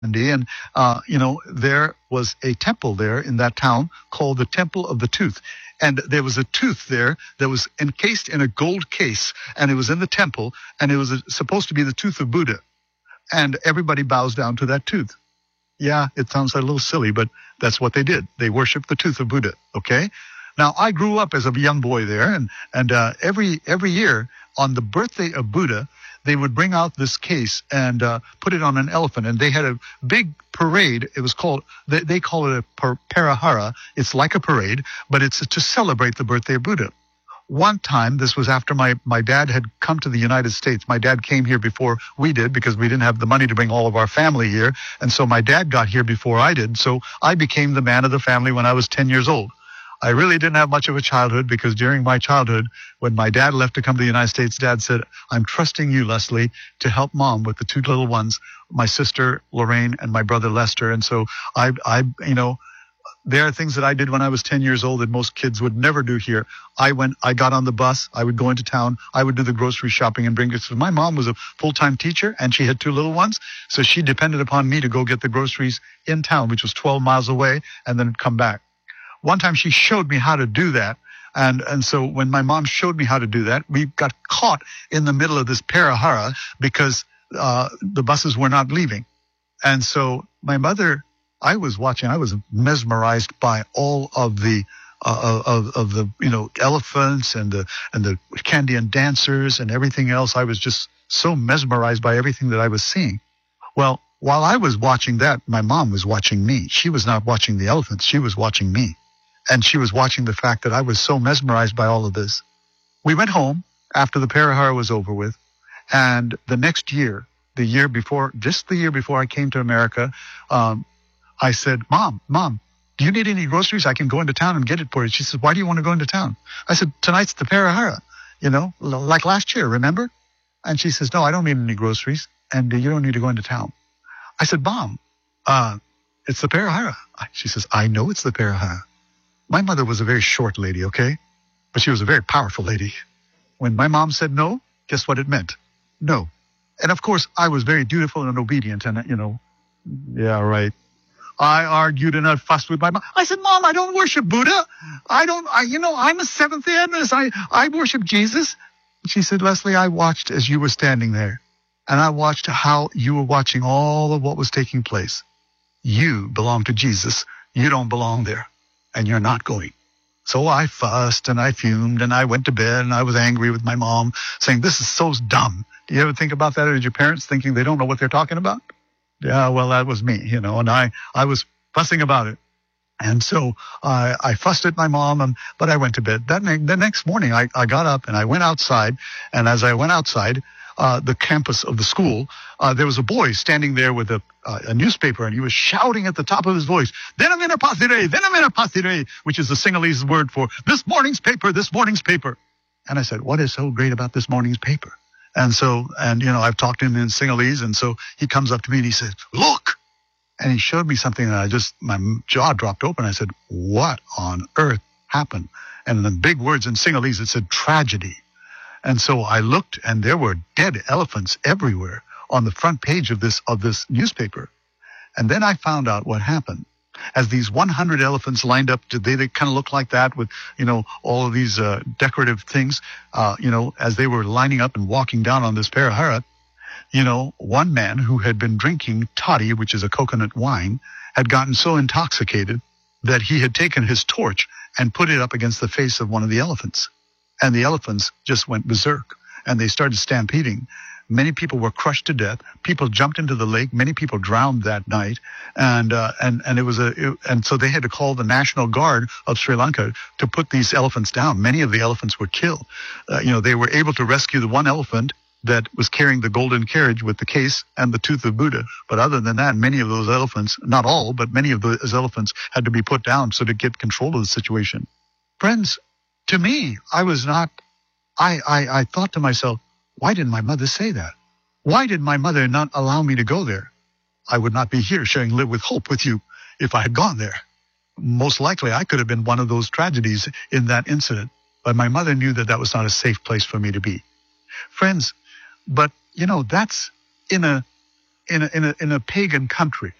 And there was a temple there in that town called the Temple of the Tooth. And there was a tooth there that was encased in a gold case, and it was in the temple, and it was supposed to be the tooth of Buddha. And everybody bows down to that tooth. Yeah, it sounds a little silly, but that's what they did. They worshiped the tooth of Buddha, okay? Now, I grew up as a young boy there, and every year on the birthday of Buddha, they would bring out this case and put it on an elephant, and they had a big parade. It was called, they call it a Perahara. It's like a parade, but it's to celebrate the birthday of Buddha. One time, this was after my dad had come to the United States. My dad came here before we did because we didn't have the money to bring all of our family here. And so my dad got here before I did. So I became the man of the family when I was 10 years old. I really didn't have much of a childhood because during my childhood, when my dad left to come to the United States, Dad said, "I'm trusting you, Leslie, to help Mom with the two little ones, my sister, Lorraine, and my brother, Lester." And so there are things that I did when I was 10 years old that most kids would never do here. I got on the bus. I would go into town. I would do the grocery shopping and bring it. So my mom was a full-time teacher, and she had two little ones. So she depended upon me to go get the groceries in town, which was 12 miles away, and then come back. One time she showed me how to do that. And so when my mom showed me how to do that, we got caught in the middle of this Perahara because the buses were not leaving. And so my mother, I was mesmerized by all of the elephants and the Kandyan dancers and everything else. I was just so mesmerized by everything that I was seeing. Well, while I was watching that, my mom was watching me. She was not watching the elephants. She was watching me. And she was watching the fact that I was so mesmerized by all of this. We went home after the Perahara was over with. And the next year, the year before I came to America, I said, Mom, do you need any groceries? I can go into town and get it for you. She said, "Why do you want to go into town?" I said, "Tonight's the Perahara, like last year, remember?" And she says, "No, I don't need any groceries, and you don't need to go into town." I said, "Mom, it's the Perahara." She says, "I know it's the Perahara." My mother was a very short lady, okay? But she was a very powerful lady. When my mom said no, guess what it meant? No. And of course, I was very dutiful and obedient, and yeah, right. I argued and I fussed with my mom. I said, "Mom, I don't worship Buddha. I'm a Seventh-day Adventist. I worship Jesus." She said, "Leslie, I watched as you were standing there, and I watched how you were watching all of what was taking place. You belong to Jesus. You don't belong there, and you're not going." So I fussed and I fumed and I went to bed and I was angry with my mom, saying, "This is so dumb." Do you ever think about that as your parents, thinking they don't know what they're talking about? Yeah, well, that was me, and I was fussing about it. And so I fussed at my mom, but I went to bed. The next morning, I got up and I went outside. And as I went outside, the campus of the school, there was a boy standing there with a newspaper, and he was shouting at the top of his voice, "Denamina Pasire, Denamina Pasire," which is the Sinhalese word for this morning's paper, this morning's paper. And I said, "What is so great about this morning's paper?" And I've talked to him in Sinhalese, and so he comes up to me and he says, "Look!" And he showed me something, and my jaw dropped open. I said, "What on earth happened?" And in the big words in Sinhalese, it said tragedy. And so I looked, and there were dead elephants everywhere on the front page of this newspaper. And then I found out what happened. As these 100 elephants lined up, they kind of look like that with, all of these decorative things, as they were lining up and walking down on this Perahara, one man who had been drinking toddy, which is a coconut wine, had gotten so intoxicated that he had taken his torch and put it up against the face of one of the elephants. And the elephants just went berserk, and they started stampeding. Many people were crushed to death. People jumped into the lake. Many people drowned that night, and so they had to call the National Guard of Sri Lanka to put these elephants down. Many of the elephants were killed. They were able to rescue the one elephant that was carrying the golden carriage with the case and the tooth of Buddha. But other than that, many of those elephants, not all, but many of those elephants had to be put down so to get control of the situation. Friends, to me, I thought to myself, why didn't my mother say that? Why did my mother not allow me to go there? I would not be here sharing Live with Hope with you if I had gone there. Most likely, I could have been one of those tragedies in that incident. But my mother knew that was not a safe place for me to be. Friends, but, that's in a in a pagan country.